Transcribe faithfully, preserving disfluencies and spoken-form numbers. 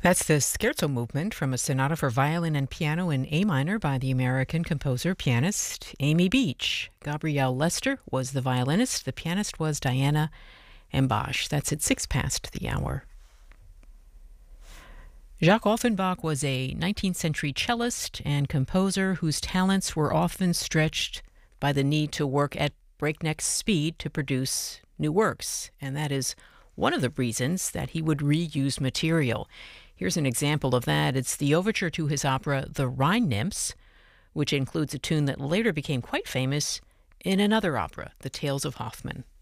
That's the Scherzo movement from a sonata for violin and piano in A minor by the American composer-pianist Amy Beach. Gabrielle Lester was the violinist. The pianist was Diana Embash. That's at six past the hour. Jacques Offenbach was a nineteenth century cellist and composer whose talents were often stretched by the need to work at breakneck speed to produce new works, and that is one of the reasons that he would reuse material. Here's an example of that. It's the overture to his opera The Rhine Nymphs, which includes a tune that later became quite famous in another opera, The Tales of Hoffmann.